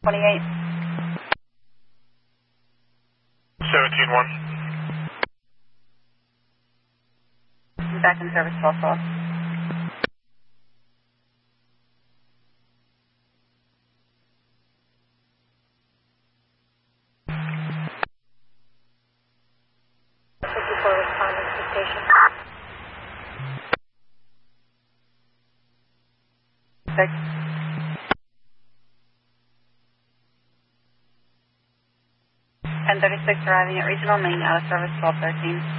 28. 17-1. Back in service 1212. Before responding to station. 6. And 36 arriving at regional main out of service 1213.